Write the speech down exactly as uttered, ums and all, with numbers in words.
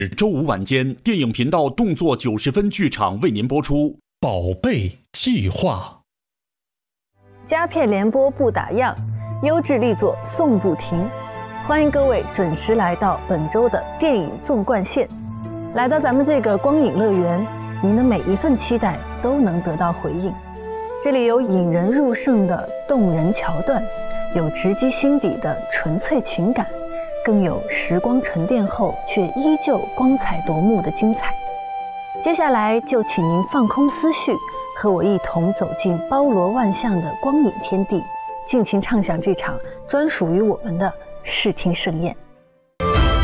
周五晚间，电影频道动作九十分剧场为您播出《 宝贝计划》。 佳片联播不打烊，优质力作送不停。欢迎各位准时来到本周的电影纵贯线。来到咱们这个光影乐园，您的每一份期待都能得到回应。这里有引人入胜的动人桥段，有直击心底的纯粹情感，更有时光沉淀后却依旧光彩夺目的精彩。接下来就请您放空思绪，和我一同走进包罗万象的光影天地，尽情畅享这场专属于我们的视听盛宴。